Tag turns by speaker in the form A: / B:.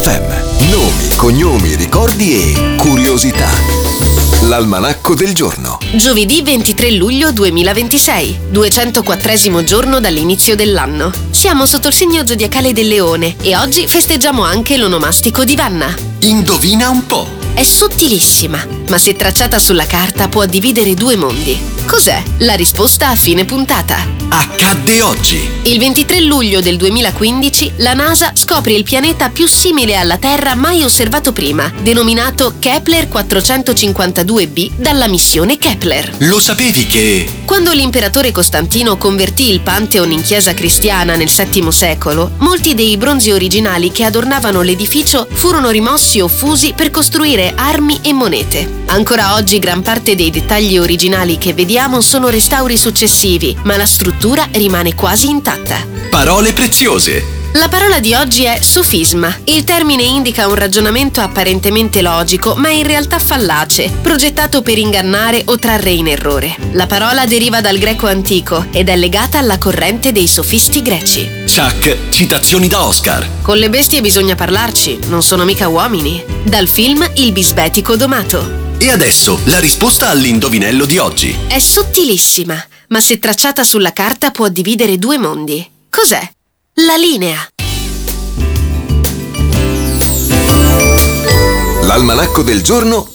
A: FM. Nomi, cognomi, ricordi e curiosità. L'almanacco del giorno.
B: Giovedì 23 luglio 2026, 204esimo giorno dall'inizio dell'anno. Siamo sotto il segno zodiacale del Leone e oggi festeggiamo anche l'onomastico di Vanna.
A: Indovina un po'.
B: È sottilissima, ma se tracciata sulla carta può dividere due mondi. Cos'è? La risposta a fine puntata.
A: Accadde oggi.
B: Il 23 luglio del 2015 la NASA scopre il pianeta più simile alla Terra mai osservato prima, denominato Kepler 452b dalla missione Kepler.
A: Lo sapevi che...
B: Quando l'imperatore Costantino convertì il Pantheon in chiesa cristiana nel VII secolo, molti dei bronzi originali che adornavano l'edificio furono rimossi o fusi per costruire armi e monete. Ancora oggi gran parte dei dettagli originali che vediamo sono restauri successivi, ma la struttura rimane quasi intatta.
A: Parole preziose.
B: La parola di oggi è sofisma. Il termine indica un ragionamento apparentemente logico, ma in realtà fallace, progettato per ingannare o trarre in errore. La parola deriva dal greco antico ed è legata alla corrente dei sofisti greci.
A: Chuck, citazioni da Oscar.
B: Con le bestie bisogna parlarci, non sono mica uomini. Dal film Il bisbetico domato.
A: E adesso la risposta all'indovinello di oggi.
B: È sottilissima, ma se tracciata sulla carta può dividere due mondi. Cos'è? La linea.
A: L'almanacco del giorno